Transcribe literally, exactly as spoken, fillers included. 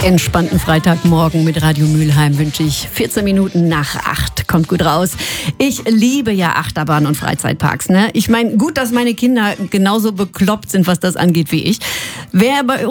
entspannten Freitagmorgen mit Radio Mülheim wünsche ich vierzehn Minuten nach acht. Kommt gut raus. Ich liebe ja Achterbahn und Freizeitparks. Ne? Ich meine, gut, dass meine Kinder genauso bekloppt sind, was das angeht, wie ich. Wer bei